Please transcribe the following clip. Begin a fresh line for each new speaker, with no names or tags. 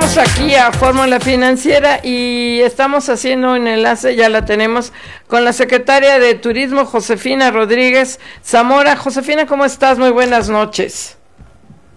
Regresamos aquí a Fórmula Financiera y estamos haciendo un enlace, ya la tenemos, con la secretaria de Turismo, Josefina Rodríguez Zamora. Josefina, ¿cómo estás? Muy buenas noches.